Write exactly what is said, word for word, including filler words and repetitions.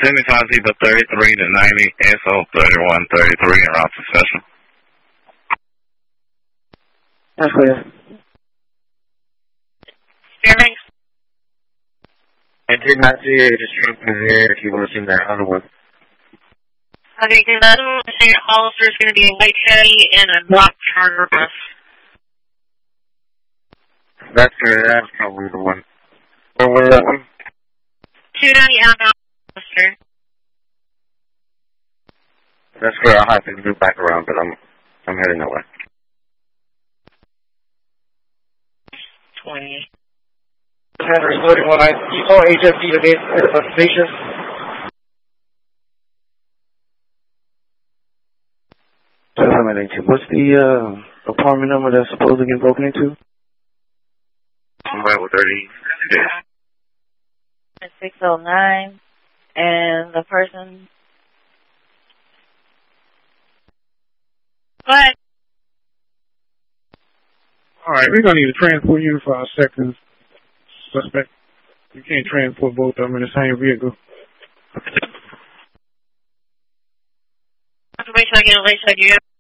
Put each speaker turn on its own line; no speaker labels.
seventy-five Zebra thirty-three to ninety, S O thirty-one thirty-three, and route to Special.
That's clear.
Fairbanks?
I did not see it. Just transfer there if you want to see that other one.
Okay, because the other one was saying Hollister is going to be a white caddy and a black charter bus.
That's good. That's probably the one. Where was that one?
two ninety outbound Hollister.
That's good. I'll have to move back around, but I'm I'm heading that way.
twenty.
Transfer loading one. I saw H F D today at the station. What's the uh, apartment number that's supposed to get broken into?
Level thirty.
six oh nine, and the person...
What?
Alright, we're going to need a transport unit for our second suspect. You can't transport both of them in the same vehicle.
Information I get on Lakeside, you